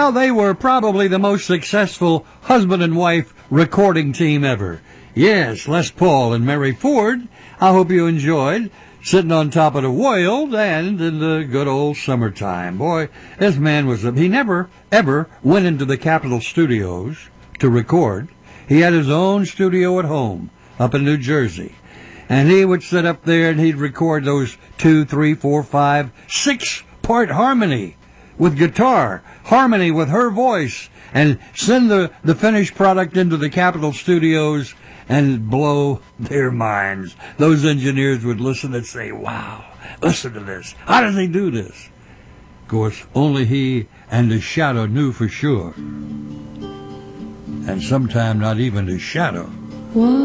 Well, they were probably the most successful husband and wife recording team ever. Yes, Les Paul and Mary Ford. I hope you enjoyed Sitting on Top of the World and in the good old summertime. Boy, this man he never, ever went into the Capitol Studios to record. He had his own studio at home up in New Jersey. And he would sit up there and he'd record those 2, 3, 4, 5, 6-part harmony with guitar, harmony with her voice, and send the finished product into the Capitol Studios and blow their minds. Those engineers would listen and say, wow, listen to this. How does he do this? Of course, only he and the Shadow knew for sure. And sometime not even the Shadow.